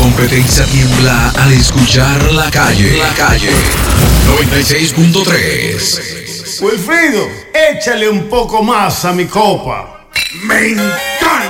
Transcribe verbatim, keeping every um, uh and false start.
competencia tiembla al escuchar La Calle. La Calle noventa y seis punto tres. Wilfrido, échale un poco más a mi copa. ¡Me